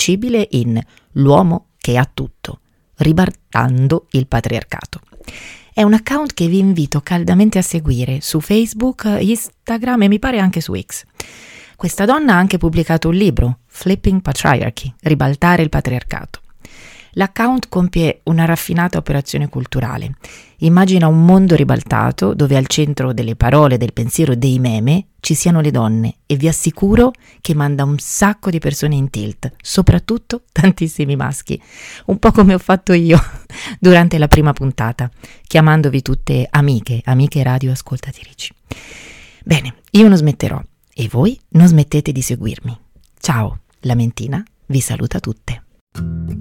intraducibile in l'uomo che ha tutto, ribaltando il patriarcato. È un account che vi invito caldamente a seguire su Facebook, Instagram e mi pare anche su X. Questa donna ha anche pubblicato un libro, Flipping Patriarchy, ribaltare il patriarcato. L'account compie una raffinata operazione culturale. Immagina un mondo ribaltato dove al centro delle parole, del pensiero, dei meme ci siano le donne e vi assicuro che manda un sacco di persone in tilt, soprattutto tantissimi maschi, un po' come ho fatto io durante la prima puntata, chiamandovi tutte amiche radioascoltatrici. Bene, io non smetterò e voi non smettete di seguirmi. Ciao, la Mentina vi saluta tutte.